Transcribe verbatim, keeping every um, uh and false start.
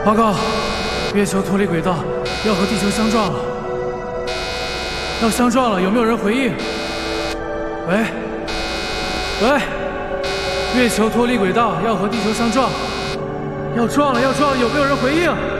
报告，月球脱离轨道，要和地球相撞了，要相撞了，有没有人回应？喂，喂，月球脱离轨道，要和地球相撞，要撞了，要撞了，有没有人回应？